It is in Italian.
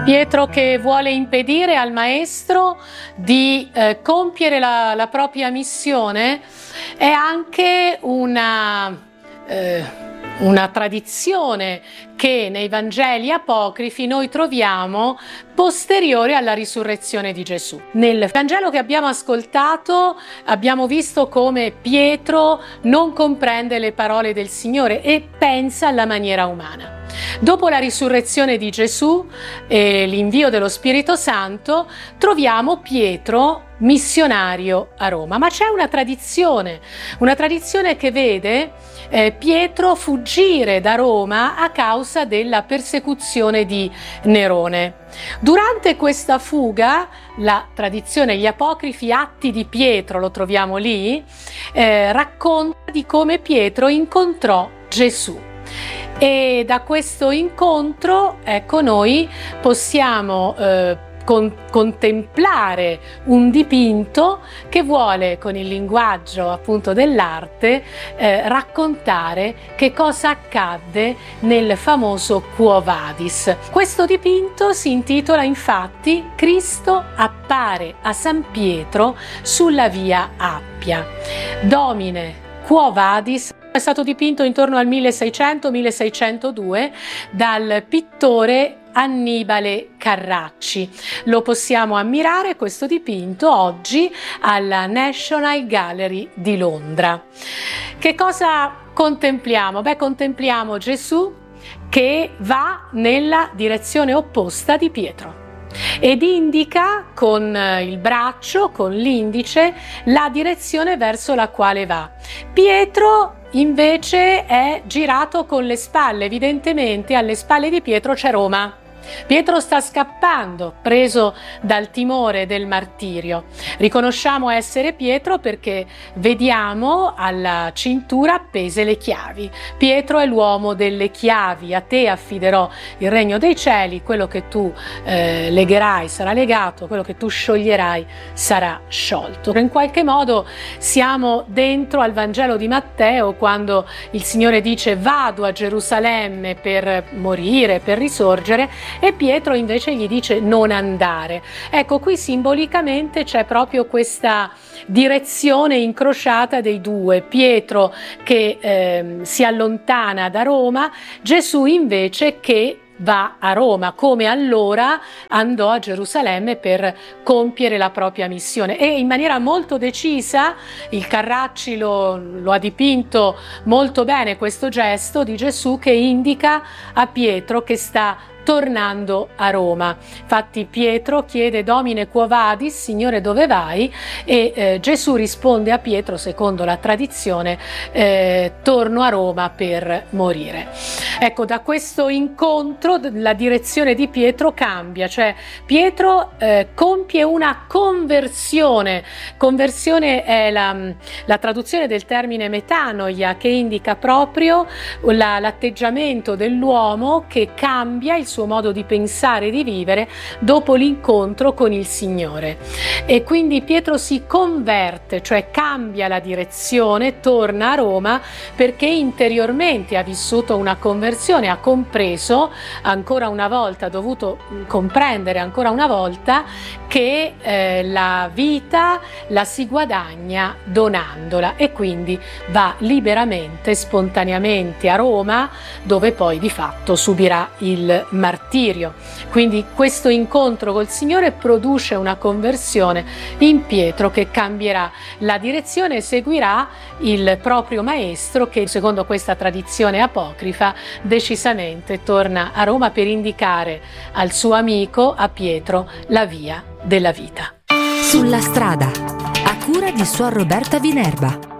Pietro che vuole impedire al maestro di compiere la propria missione è anche una tradizione che nei Vangeli apocrifi noi troviamo posteriore alla risurrezione di Gesù. Nel Vangelo che abbiamo ascoltato abbiamo visto come Pietro non comprende le parole del Signore e pensa alla maniera umana. Dopo la risurrezione di Gesù e l'invio dello Spirito Santo troviamo Pietro missionario a Roma, ma c'è una tradizione che vede Pietro fuggire da Roma a causa della persecuzione di Nerone. Durante questa fuga, la tradizione, gli apocrifi Atti di Pietro, lo troviamo lì, racconta di come Pietro incontrò Gesù. E da questo incontro, ecco, noi possiamo contemplare un dipinto che vuole, con il linguaggio appunto dell'arte, raccontare che cosa accadde nel famoso Quo Vadis. Questo dipinto si intitola infatti Cristo appare a San Pietro sulla via Appia. Domine Quo Vadis è stato dipinto intorno al 1600-1602 dal pittore Annibale Carracci. Lo possiamo ammirare questo dipinto oggi alla National Gallery di Londra. Che cosa contempliamo? Contempliamo Gesù che va nella direzione opposta di Pietro ed indica con il braccio, con l'indice, la direzione verso la quale va. Pietro invece è girato con le spalle, evidentemente alle spalle di Pietro c'è Roma. Pietro sta scappando, preso dal timore del martirio. Riconosciamo essere Pietro perché vediamo alla cintura appese le chiavi. Pietro è l'uomo delle chiavi. A te affiderò il regno dei cieli, quello che tu legherai sarà legato, quello che tu scioglierai sarà sciolto. In qualche modo siamo dentro al Vangelo di Matteo, quando il Signore dice vado a Gerusalemme per morire, per risorgere, e Pietro invece gli dice non andare. Ecco, qui simbolicamente c'è proprio questa direzione incrociata dei due. Pietro che si allontana da Roma, Gesù invece che va a Roma, come allora andò a Gerusalemme per compiere la propria missione. E in maniera molto decisa il Carracci lo ha dipinto molto bene, questo gesto di Gesù che indica a Pietro che sta tornando a Roma. Infatti Pietro chiede Domine Quo Vadis, Signore dove vai? E Gesù risponde a Pietro, secondo la tradizione, torno a Roma per morire. Ecco, da questo incontro la direzione di Pietro cambia, cioè Pietro compie una conversione. Conversione è la traduzione del termine metanoia, che indica proprio l'atteggiamento dell'uomo che cambia il suo modo di pensare e di vivere dopo l'incontro con il Signore. E quindi Pietro si converte, cioè cambia la direzione, torna a Roma perché interiormente ha vissuto una conversione, ha compreso ancora una volta, ha dovuto comprendere ancora una volta che la vita la si guadagna donandola, e quindi va liberamente, spontaneamente a Roma, dove poi di fatto subirà il martirio. Quindi questo incontro col Signore produce una conversione in Pietro che cambierà la direzione e seguirà il proprio maestro che, secondo questa tradizione apocrifa, decisamente torna a Roma per indicare al suo amico, a Pietro, la via della vita. Sulla strada, a cura di Suor Roberta Vinerba.